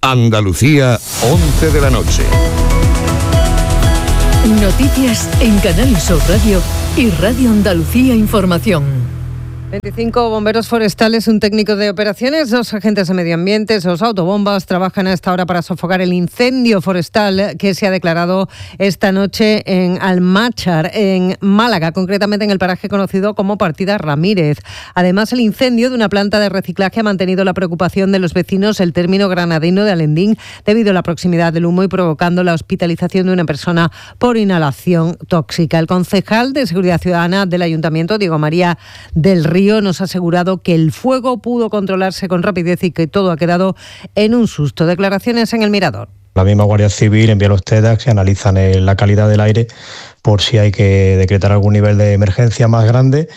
Andalucía, 11 de la noche. Noticias en Canal Sur Radio y Radio Andalucía Información. 25 bomberos forestales, un técnico de operaciones, 2 agentes de medio ambiente, 2 autobombas trabajan a esta hora para sofocar el incendio forestal que se ha declarado esta noche en Almáchar, en Málaga, concretamente en el paraje conocido como Partida Ramírez. Además, el incendio de una planta de reciclaje ha mantenido la preocupación de los vecinos del término granadino de Alendín debido a la proximidad del humo y provocando la hospitalización de una persona por inhalación tóxica. El concejal de Seguridad Ciudadana del Ayuntamiento, Diego María del Río, nos ha asegurado que el fuego pudo controlarse con rapidez y que todo ha quedado en un susto. Declaraciones en El Mirador. La misma Guardia Civil envía los TEDx que analizan la calidad del aire por si hay que decretar algún nivel de emergencia más grande,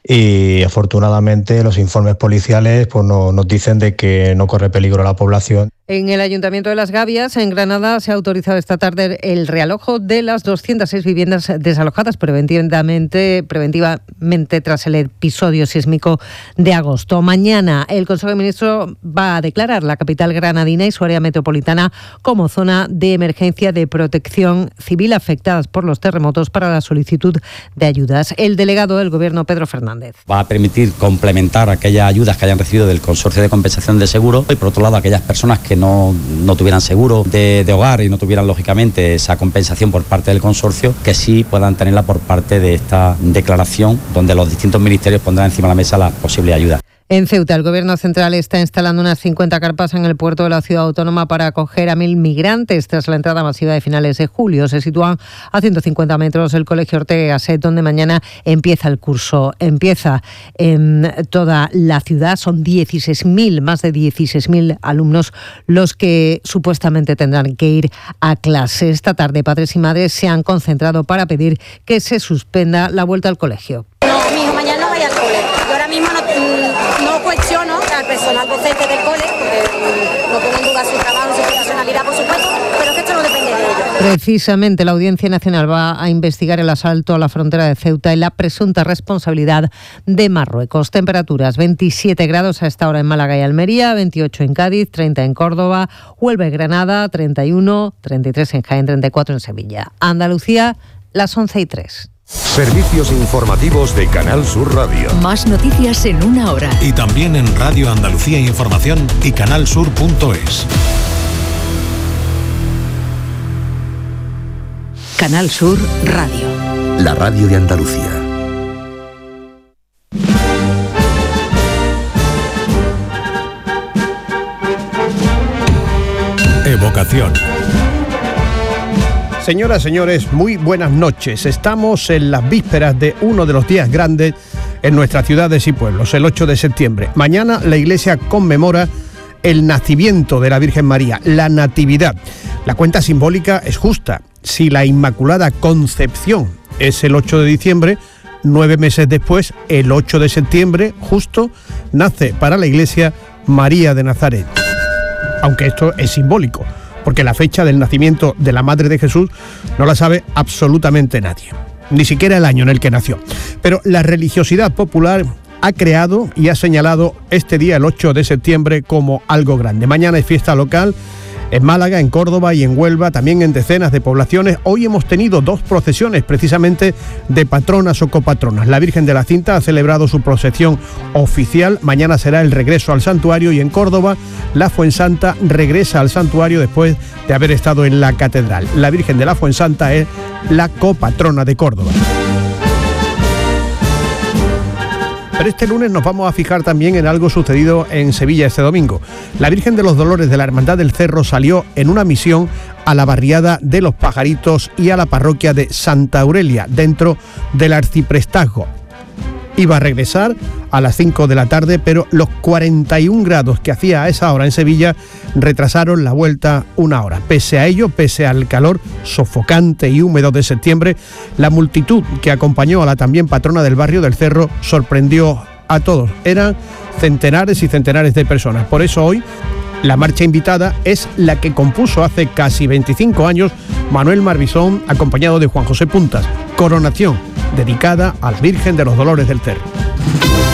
y afortunadamente los informes policiales pues nos dicen de que no corre peligro la población. En el Ayuntamiento de Las Gavias, en Granada, se ha autorizado esta tarde el realojo de las 206 viviendas desalojadas preventivamente tras el episodio sísmico de agosto. Mañana el Consejo de Ministros va a declarar la capital granadina y su área metropolitana como zona de emergencia de protección civil afectadas por los terremotos para la solicitud de ayudas. El delegado del Gobierno, Pedro Fernández. Va a permitir complementar aquellas ayudas que hayan recibido del Consorcio de Compensación de Seguro y, por otro lado, aquellas personas que no tuvieran seguro de hogar y no tuvieran, lógicamente, esa compensación por parte del consorcio, que sí puedan tenerla por parte de esta declaración, donde los distintos ministerios pondrán encima de la mesa las posibles ayudas. En Ceuta, el Gobierno central está instalando unas 50 carpas en el puerto de la ciudad autónoma para acoger a 1.000 migrantes tras la entrada masiva de finales de julio. Se sitúan a 150 metros del Colegio Ortega y Gasset, donde mañana empieza el curso. Empieza en toda la ciudad. Son 16.000, más de 16.000 alumnos los que supuestamente tendrán que ir a clase. Esta tarde, padres y madres se han concentrado para pedir que se suspenda la vuelta al colegio. No, mi hijo mañana no vaya al cole. Yo ahora mismo no cuestiono al personal docente del cole, porque no pongo en duda su trabajo, su profesionalidad, por supuesto, pero que esto no depende de ellos. Precisamente la Audiencia Nacional va a investigar el asalto a la frontera de Ceuta y la presunta responsabilidad de Marruecos. Temperaturas: 27 grados a esta hora en Málaga y Almería, 28 en Cádiz, 30 en Córdoba, Huelva y Granada, 31, 33 en Jaén, 34 en Sevilla. Andalucía, las 11:03. Servicios informativos de Canal Sur Radio. Más noticias en una hora. Y también en Radio Andalucía Información y canalsur.es. Canal Sur Radio. La radio de Andalucía. Evocación. Señoras, señores, muy buenas noches. Estamos en las vísperas de uno de los días grandes en nuestras ciudades y pueblos, el 8 de septiembre. Mañana la Iglesia conmemora el nacimiento de la Virgen María, la Natividad. La cuenta simbólica es justa. Si la Inmaculada Concepción es el 8 de diciembre, 9 meses después, el 8 de septiembre, justo, nace para la Iglesia María de Nazaret. Aunque esto es simbólico, porque la fecha del nacimiento de la Madre de Jesús no la sabe absolutamente nadie, ni siquiera el año en el que nació. Pero la religiosidad popular ha creado y ha señalado este día, el 8 de septiembre, como algo grande. Mañana es fiesta local en Málaga, en Córdoba y en Huelva, también en decenas de poblaciones. Hoy hemos tenido 2 procesiones precisamente de patronas o copatronas. La Virgen de la Cinta ha celebrado su procesión oficial. Mañana será el regreso al santuario, y en Córdoba la Fuensanta regresa al santuario después de haber estado en la catedral. La Virgen de la Fuensanta es la copatrona de Córdoba. Pero este lunes nos vamos a fijar también en algo sucedido en Sevilla este domingo. La Virgen de los Dolores de la Hermandad del Cerro salió en una misión a la barriada de Los Pajaritos y a la parroquia de Santa Aurelia, dentro del arciprestazgo. Iba a regresar a las 5 de la tarde, pero los 41 grados que hacía a esa hora en Sevilla retrasaron la vuelta una hora. Pese a ello, pese al calor sofocante y húmedo de septiembre, la multitud que acompañó a la también patrona del barrio del Cerro sorprendió a todos. Eran centenares y centenares de personas. Por eso hoy la marcha invitada es la que compuso hace casi 25 años Manuel Marbizón, acompañado de Juan José Puntas. Coronación, dedicada a la Virgen de los Dolores del Cerro.